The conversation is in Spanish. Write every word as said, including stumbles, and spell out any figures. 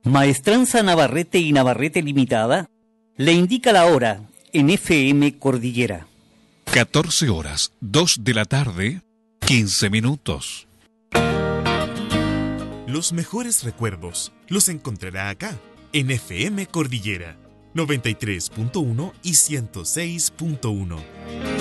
Maestranza Navarrete y Navarrete Limitada le indica la hora en F M Cordillera. catorce horas, dos de la tarde, quince minutos. Los mejores recuerdos los encontrará acá, en F M Cordillera, noventa y tres punto uno y ciento seis punto uno.